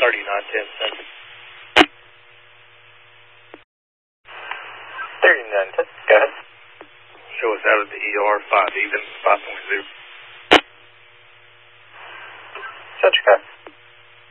3910 3910, go ahead. Show us out at the ER, 5 even, 5.0.